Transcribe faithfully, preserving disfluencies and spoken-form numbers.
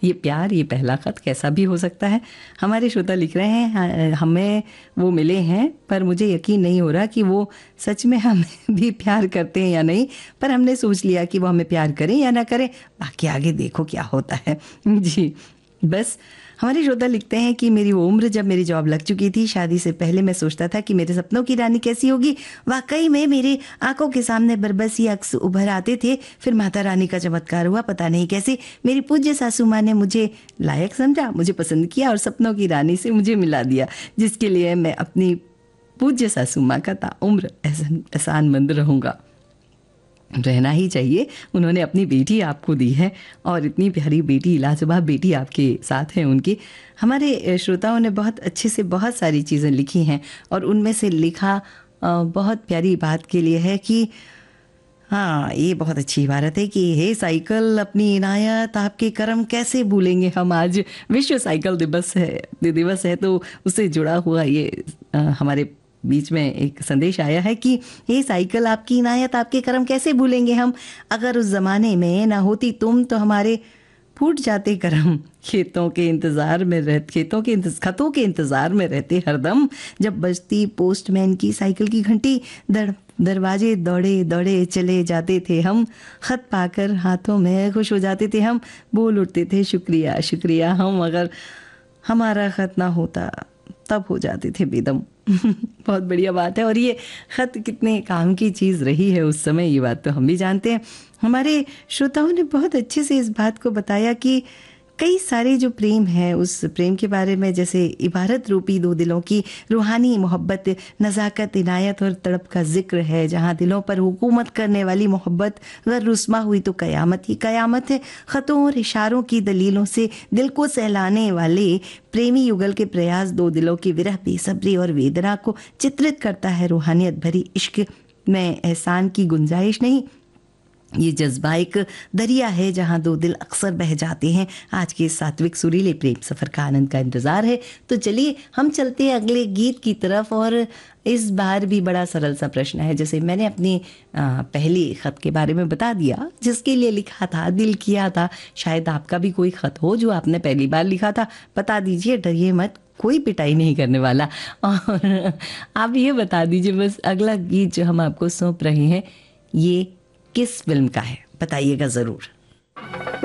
ये प्यार, ये पहला ख़त कैसा भी हो सकता है। हमारे श्रोता लिख रहे हैं, हमें वो मिले हैं पर मुझे यकीन नहीं हो रहा कि वो सच में हमें भी प्यार करते हैं या नहीं, पर हमने सोच लिया कि वो हमें प्यार करें या ना करें, बाकी आगे देखो क्या होता है। जी बस। हमारे श्रोता लिखते हैं कि मेरी वो उम्र जब मेरी जॉब लग चुकी थी, शादी से पहले मैं सोचता था कि मेरे सपनों की रानी कैसी होगी। वाकई में मेरे आंखों के सामने बरबसी अक्स उभर आते थे। फिर माता रानी का चमत्कार हुआ, पता नहीं कैसे मेरी पूज्य सासू माँ ने मुझे लायक समझा, मुझे पसंद किया और सपनों की रानी से मुझे मिला दिया, जिसके लिए मैं अपनी पूज्य सासू माँ का ताउम्र एहसानमंद रहूँगा। रहना ही चाहिए। उन्होंने अपनी बेटी आपको दी है और इतनी प्यारी बेटी, लाजवाब बेटी आपके साथ है उनकी। हमारे श्रोताओं ने बहुत अच्छे से बहुत सारी चीज़ें लिखी हैं और उनमें से लिखा बहुत प्यारी बात के लिए है कि हाँ, ये बहुत अच्छी इबारत है कि हे साइकिल अपनी इनायत आपके कर्म कैसे भूलेंगे हम। आज विश्व साइकिल दिवस है दिवस है तो उससे जुड़ा हुआ ये आ, हमारे बीच में एक संदेश आया है कि ये साइकिल आपकी इनायत आपके कर्म कैसे भूलेंगे हम। अगर उस ज़माने में ना होती तुम तो हमारे फूट जाते कर्म। खेतों के इंतज़ार में रह खेतों के खतों के इंतज़ार में रहते हरदम। जब बजती पोस्टमैन की साइकिल की घंटी, दर दरवाजे दौड़े दौड़े चले जाते थे हम। ख़त पाकर हाथों में खुश हो जाते थे हम। बोल उठते थे शुक्रिया शुक्रिया हम। अगर हमारा ख़त ना होता तब हो जाते थे बेदम। बहुत बढ़िया बात है। और ये ख़त कितने काम की चीज़ रही है उस समय, ये बात तो हम भी जानते हैं। हमारे श्रोताओं ने बहुत अच्छे से इस बात को बताया कि कई सारे जो प्रेम है उस प्रेम के बारे में, जैसे इबारत रूपी दो दिलों की रूहानी मोहब्बत, नज़ाकत, इनायत और तड़प का जिक्र है। जहाँ दिलों पर हुकूमत करने वाली मोहब्बत अगर रुस्मा हुई तो कयामत ही कयामत है। ख़तों और इशारों की दलीलों से दिल को सहलाने वाले प्रेमी युगल के प्रयास दो दिलों की विरह, बेसब्री और वेदना को चित्रित करता है। रूहानियत भरी इश्क में एहसान की गुंजाइश नहीं, ये जज्बा एक दरिया है जहाँ दो दिल अक्सर बह जाते हैं। आज के सात्विक सुरीले प्रेम सफ़र का आनंद का इंतज़ार है। तो चलिए हम चलते हैं अगले गीत की तरफ। और इस बार भी बड़ा सरल सा प्रश्न है, जैसे मैंने अपनी पहली ख़त के बारे में बता दिया, जिसके लिए लिखा था, दिल किया था। शायद आपका भी कोई ख़त हो जो आपने पहली बार लिखा था, बता दीजिए, डरिए मत, कोई पिटाई नहीं करने वाला। और आप ये बता दीजिए बस, अगला गीत जो हम आपको सौंप रहे हैं ये किस फिल्म का है, बताइएगा ज़रूर।